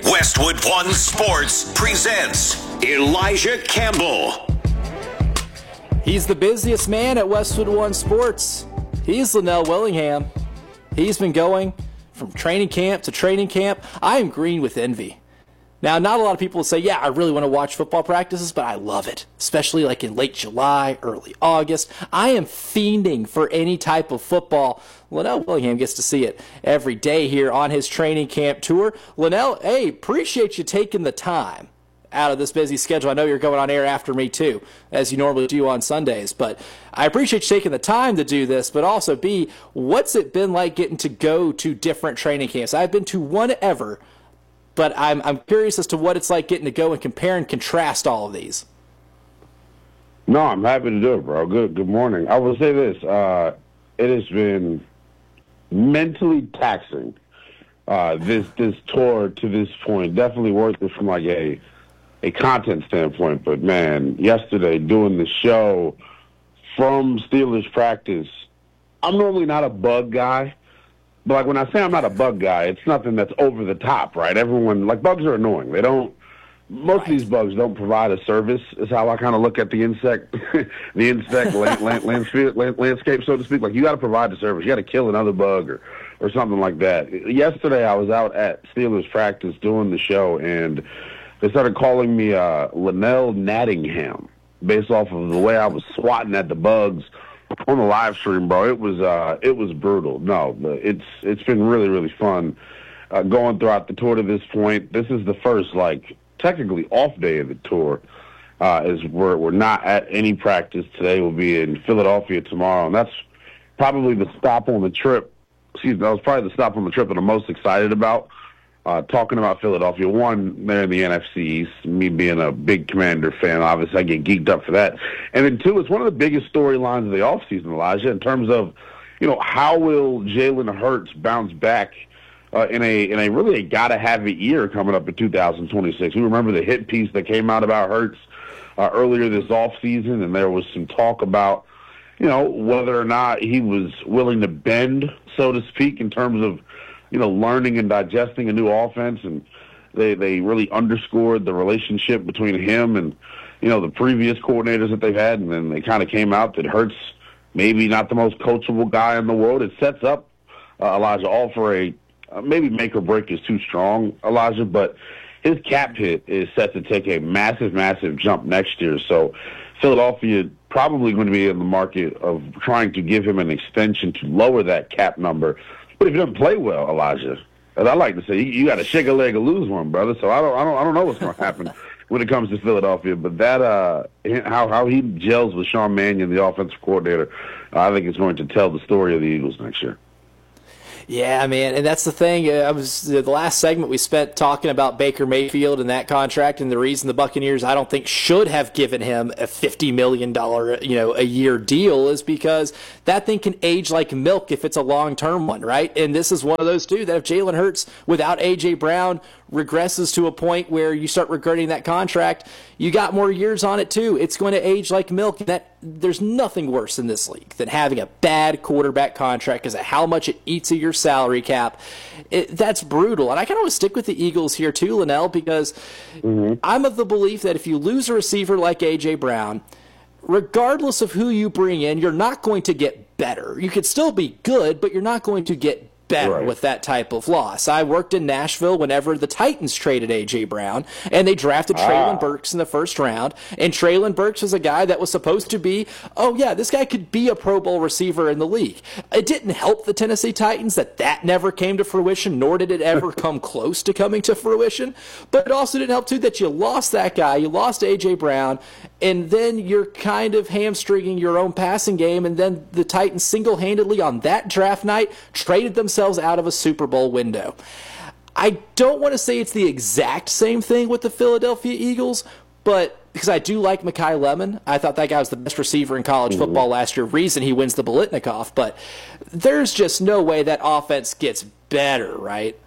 Westwood One Sports presents Elijah Campbell. He's the busiest man at Westwood One Sports. He's Linnell Willingham. He's been going from training camp to training camp. I am green with envy. Now, not a lot of people will say, yeah, I really want to watch football practices, but I love it, especially like in late July, early August. I am fiending for any type of football. Linnell Willingham gets to see it every day here on his training camp tour. Linnell, hey, appreciate you taking the time out of this busy schedule. I know you're going on air after me too, as you normally do on Sundays, but I appreciate you taking the time to do this, but also, B, what's it been like getting to go to different training camps? I've been to one ever, but I'm curious as to what it's like getting to go and compare and contrast all of these. No, I'm happy to do it, bro. Good morning. I will say this. It has been mentally taxing, this tour to this point. Definitely worth it from like a content standpoint. But, man, yesterday doing the show from Steelers practice, I'm normally not a bug guy. But, like, when I say I'm not a bug guy, it's nothing that's over the top, right? Everyone, like, bugs are annoying. They don't, most of these bugs don't provide a service, is how I kind of look at the insect, landscape, so to speak. Like, you got to provide the service. You got to kill another bug or something like that. Yesterday, I was out at Steelers practice doing the show, and they started calling me Linnell Nattingham based off of the way I was swatting at the bugs on the live stream, bro. It was brutal. No, it's been really, really fun going throughout the tour to this point. This is the first, like, technically off day of the tour. As we're not at any practice today. We'll be in Philadelphia tomorrow, and that's probably the stop on the trip. That was probably the stop on the trip that I'm most excited about. Talking about Philadelphia, one, they're in the NFC East. Me being a big Commander fan, obviously I get geeked up for that. And then two, it's one of the biggest storylines of the offseason, Elijah, in terms of, how will Jalen Hurts bounce back in a really gotta have it year coming up in 2026. We remember the hit piece that came out about Hurts earlier this offseason, and there was some talk about, whether or not he was willing to bend, so to speak, in terms of learning and digesting a new offense, and they really underscored the relationship between him and, the previous coordinators that they've had, and then they kind of came out that Hurts maybe not the most coachable guy in the world. It sets up, Elijah, all for a maybe make or break is too strong, Elijah, but his cap hit is set to take a massive, massive jump next year. So Philadelphia probably going to be in the market of trying to give him an extension to lower that cap number. But if you don't play well, Elijah, as I like to say, you got to shake a leg or lose one, brother. So I don't know what's going to happen when it comes to Philadelphia. But that how he gels with Sean Mannion, the offensive coordinator, I think is going to tell the story of the Eagles next year. Yeah, man, and that's the thing. The last segment we spent talking about Baker Mayfield and that contract, and the reason the Buccaneers, I don't think, should have given him a $50 million, a year deal is because that thing can age like milk if it's a long-term one, right? And this is one of those two that if Jalen Hurts without A.J. Brown regresses to a point where you start regretting that contract, you got more years on it too. It's going to age like milk. There's nothing worse in this league than having a bad quarterback contract because of how much it eats of your salary cap. That's brutal. And I can always stick with the Eagles here too, Linnell, because I'm of the belief that if you lose a receiver like A.J. Brown, regardless of who you bring in, you're not going to get better. You could still be good, but you're not going to get better with that type of loss. I worked in Nashville whenever the Titans traded A.J. Brown, and they drafted Treylon Burks in the first round, and Treylon Burks was a guy that was supposed to be, this guy could be a Pro Bowl receiver in the league. It didn't help the Tennessee Titans that never came to fruition, nor did it ever come close to coming to fruition, but it also didn't help, too, that you lost that guy, you lost A.J. Brown, and then you're kind of hamstringing your own passing game, and then the Titans single-handedly on that draft night traded themselves out of a Super Bowl window. I don't want to say it's the exact same thing with the Philadelphia Eagles, but because I do like Mekhi Lemon. I thought that guy was the best receiver in college football last year. Reason he wins the Biletnikoff, but there's just no way that offense gets better, right?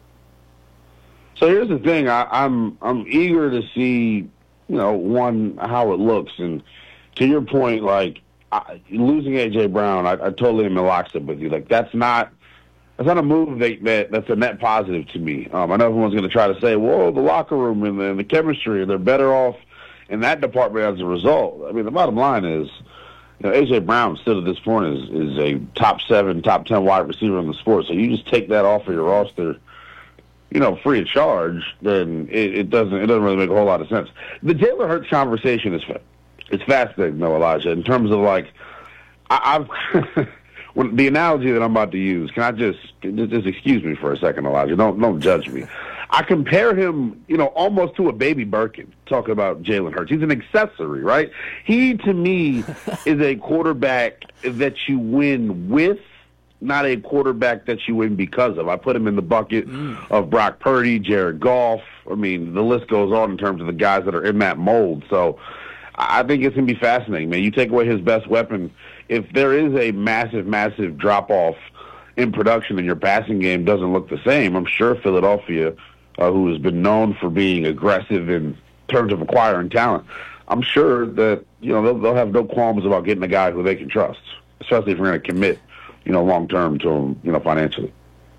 So here's the thing. I'm eager to see, one, how it looks. And to your point, like, losing A.J. Brown, I totally am in lockstep with you. Like, that's not not a move that's a net positive to me. I know everyone's going to try to say, "Whoa, the locker room and the chemistry, they're better off in that department as a result." I mean, the bottom line is, A.J. Brown still at this point is a top 7, top 10 wide receiver in the sport. So you just take that off of your roster, free of charge, then it doesn't really make a whole lot of sense. The Jalen Hurts conversation is fascinating, though, Elijah, in terms of I've when the analogy that I'm about to use. Can I just excuse me for a second, Elijah? Don't judge me. I compare him, almost to a baby Birkin, talking about Jalen Hurts. He's an accessory, right? He, to me, is a quarterback that you win with, not a quarterback that you win because of. I put him in the bucket of Brock Purdy, Jared Goff. I mean, the list goes on in terms of the guys that are in that mold. So I think it's going to be fascinating, man. You take away his best weapon, if there is a massive, massive drop-off in production and your passing game doesn't look the same, I'm sure Philadelphia, who has been known for being aggressive in terms of acquiring talent, I'm sure that they'll have no qualms about getting a guy who they can trust, especially if we're going to commit long-term to him financially.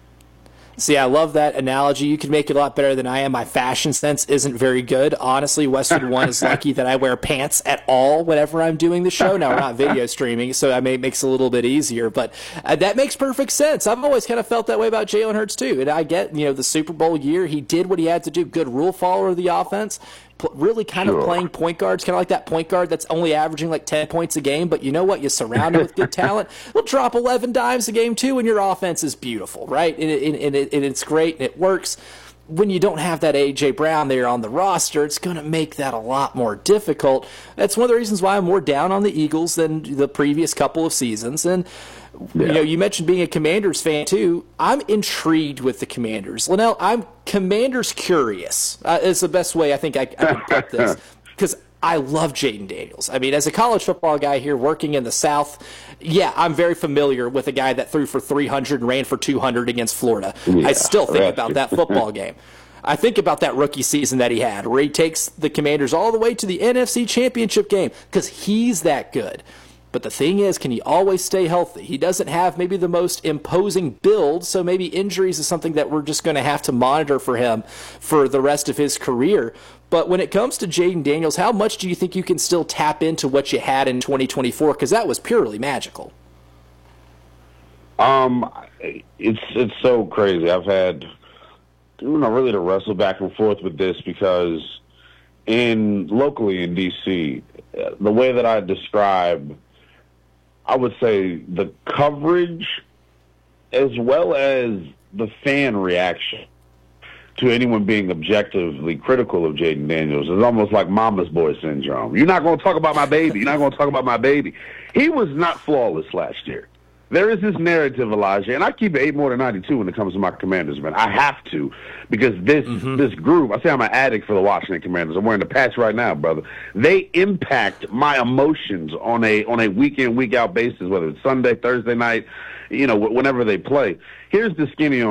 See, I love that analogy. You can make it a lot better than I am. My fashion sense isn't very good. Honestly, Westwood One is lucky that I wear pants at all whenever I'm doing the show. Now, we're not video streaming, so it makes it a little bit easier. But that makes perfect sense. I've always kind of felt that way about Jalen Hurts, too. And I get, the Super Bowl year, he did what he had to do. Good rule follower of the offense. Really kind of playing point guards, kind of like that point guard that's only averaging 10 points a game, but you know what? You surround him with good talent. He'll drop 11 dimes a game, too, and your offense is beautiful, right? And it's great, and it works. When you don't have that A.J. Brown there on the roster, it's going to make that a lot more difficult. That's one of the reasons why I'm more down on the Eagles than the previous couple of seasons. And you mentioned being a Commanders fan, too. I'm intrigued with the Commanders. Linnell, I'm Commanders curious. Is the best way I think I can put this. Because I love Jaden Daniels. I mean, as a college football guy here working in the South, I'm very familiar with a guy that threw for 300 and ran for 200 against Florida. I still think about that football game. I think about that rookie season that he had, where he takes the Commanders all the way to the NFC Championship game because he's that good. But the thing is, can he always stay healthy? He doesn't have maybe the most imposing build, so maybe injuries is something that we're just going to have to monitor for him for the rest of his career. But when it comes to Jaden Daniels, how much do you think you can still tap into what you had in 2024? Because that was purely magical. It's so crazy. I've had really to wrestle back and forth with this because locally in D.C., the way that I describe, I would say, the coverage as well as the fan reaction to anyone being objectively critical of Jaden Daniels is almost like mama's boy syndrome. You're not going to talk about my baby. You're not going to talk about my baby. He was not flawless last year. There is this narrative, Elijah, and I keep it 8 more than 92 when it comes to my Commanders, man. I have to, because this group, I say I'm an addict for the Washington Commanders. I'm wearing the patch right now, brother. They impact my emotions on a week-in, week-out basis, whether it's Sunday, Thursday night, whenever they play. Here's the skinny on